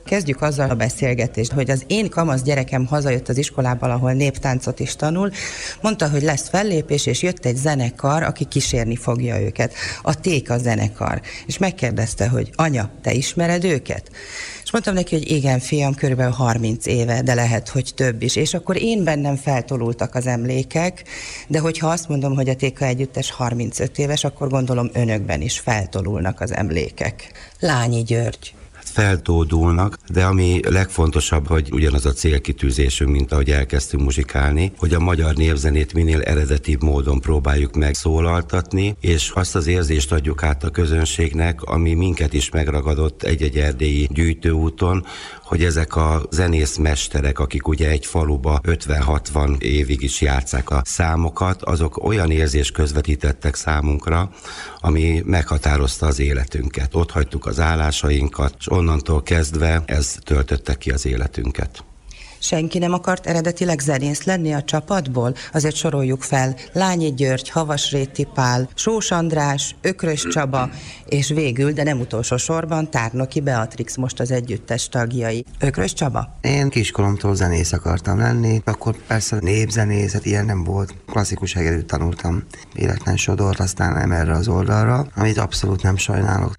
Kezdjük azzal a beszélgetést, hogy az én kamasz gyerekem hazajött az iskolából, ahol néptáncot is tanul, mondta, hogy lesz fellépés, és jött egy zenekar, aki kísérni fogja őket. A Téka zenekar. És megkérdezte, hogy anya, te ismered őket? És mondtam neki, hogy igen, fiam, körülbelül 30 éve, de lehet, hogy több is. És akkor én bennem feltolultak az emlékek, de hogyha azt mondom, hogy a Téka együttes 35 éves, akkor gondolom önökben is feltolulnak az emlékek. Lányi György. Feltódulnak, de ami legfontosabb, hogy ugyanaz a célkitűzésünk, mint ahogy elkezdtünk muzsikálni, hogy a magyar népzenét minél eredetibb módon próbáljuk megszólaltatni, és azt az érzést adjuk át a közönségnek, ami minket is megragadott egy-egy erdélyi gyűjtőúton, hogy ezek a zenészmesterek, akik ugye egy faluba 50-60 évig is játsszák a számokat, azok olyan érzést közvetítettek számunkra, ami meghatározta az életünket. Ott hagytuk az állásainkat, és onnantól kezdve ez töltötte ki az életünket. Senki nem akart eredetileg zenész lenni a csapatból? Azért soroljuk fel: Lányi György, Havasréti Pál, Sós András, Ökrös Csaba, és végül, de nem utolsó sorban, Tárnoki Beatrix most az együttes tagjai. Ökrös Csaba? Én kiskoromtól zenész akartam lenni, akkor persze népzenész, ilyen nem volt. Klasszikus hegedűt tanultam, véletlen sodort, aztán nem erre az oldalra, amit abszolút nem sajnálok.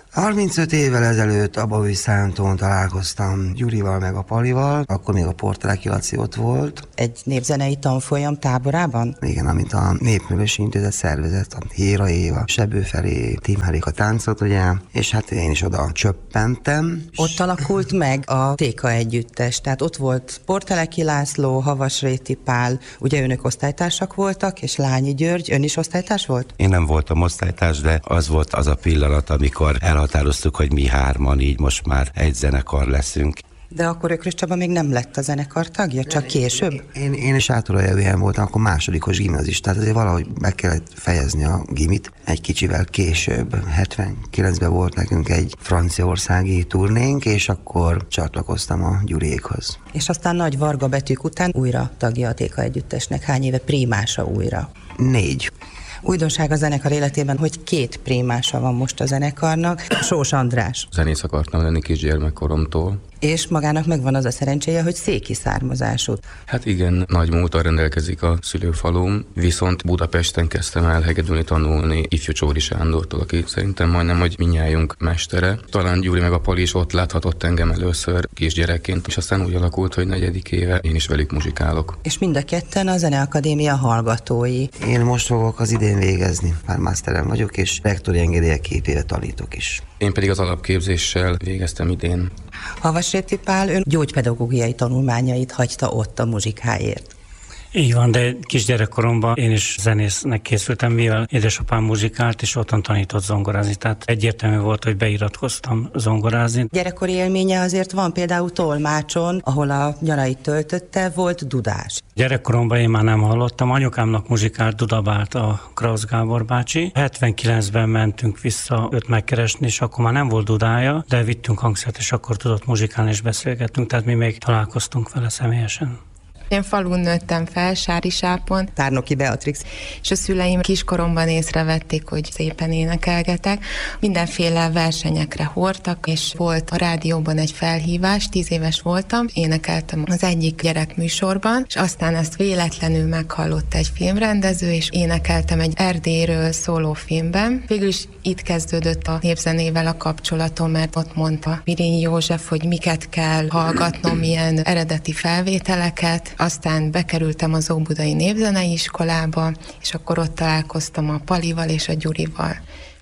35 évvel ezelőtt a Baúj-Szántón találkoztam Gyurival meg a Palival, akkor még a Porteleki Laci ott volt. Egy népzenei tanfolyam táborában? Igen, amit a Népművelési Intézet szervezett, a Héra Éva, Sebő felé tímhelik a táncot, ugye, és hát én is oda csöppentem. Ott alakult meg a Téka együttes, tehát ott volt Porteleki László, Havasréti Pál, ugye önök osztálytársak voltak, és Lányi György, ön is osztálytárs volt? Én nem voltam osztálytárs, de az volt az a pillanat, amikor elhatároztuk, hogy mi hárman így most már egy zenekar leszünk. De akkor Ökrös Csaba még nem lett a zenekar tagja, csak később? Én is Sátoraljaújhelyen voltam, akkor másodikos gimnazist, tehát azért valahogy meg kellett fejezni a gimit. Egy kicsivel később, 79-ben volt nekünk egy franciaországi turnénk, és akkor csatlakoztam a Gyuriékhoz. És aztán nagy Varga betűk után újra tagja a Téka együttesnek. Hány éve primása újra? 4. Újdonság a zenekar életében, hogy 2 primása van most a zenekarnak. Sós András. Zenész akartam lenni kisgyermekkoromtól. És magának megvan az a szerencséje, hogy széki származású. Hát igen, nagy múlttal rendelkezik a szülőfalum, viszont Budapesten kezdtem el hegedülni tanulni ifjú Csóri Sándortól, aki szerintem majdnem, hogy mindnyájunk mestere. Talán Gyuri meg a Pali is ott láthatott engem először kisgyerekként, és aztán úgy alakult, hogy 4. éve én is velük muzsikálok. És mind a ketten a Zeneakadémia hallgatói. Én most fogok az idén végezni, már masterem vagyok, és rektori engedélye 2 éve tanítok is. Én pedig az alapképzéssel végeztem idén. Havasréti Pál, ön gyógypedagógiai tanulmányait hagyta ott a muzsikáért. Így van, de kisgyerekkoromban én is zenésznek készültem, mivel édesapám muzsikált, és otthon tanított zongorázni. Tehát egyértelmű volt, hogy beiratkoztam zongorázni. Gyerekkori élménye azért van, például Tolmácson, ahol a nyarait töltötte, volt dudás. Gyerekkoromban én már nem hallottam, anyukámnak muzsikált, dudabált a Krausz Gábor bácsi. 79-ben mentünk vissza őt megkeresni, és akkor már nem volt dudája, de vittünk hangszert, és akkor tudott muzsikálni, és beszélgettünk, tehát mi még találkoztunk vele személyesen. Én falun nőttem fel, Sárisápon. Tárnoki Beatrix. És a szüleim kiskoromban észrevették, hogy szépen énekelgetek. Mindenféle versenyekre hordtak, és volt a rádióban egy felhívás, 10 éves voltam, énekeltem az egyik gyerekműsorban, és aztán ezt véletlenül meghallott egy filmrendező, és énekeltem egy Erdélyről szóló filmben. Végül is itt kezdődött a népzenével a kapcsolatom, mert ott mondta Virény József, hogy miket kell hallgatnom, milyen eredeti felvételeket. Aztán bekerültem az Óbudai Népzenei Iskolába, és akkor ott találkoztam a Palival és a Gyurival.